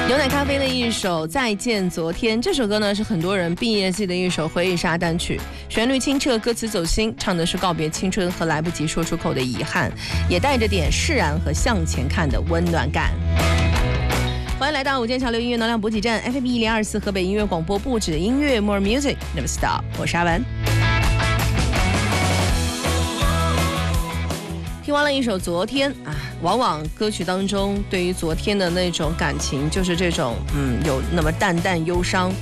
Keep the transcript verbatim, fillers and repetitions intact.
牛奶咖啡的一首《再见昨天》，这首歌呢是很多人毕业季的一首回忆杀单曲，旋律清澈，歌词走心，唱的是告别青春和来不及说出口的遗憾，也带着点释然和向前看的温暖感。欢迎来到午间潮流音乐能量补给站 F M 一零二四河北音乐广播不止音乐 More Music Never Stop， 我是阿文。听完了一首《昨天》啊，往往歌曲当中对于昨天的那种感情，就是这种嗯，有那么淡淡忧伤。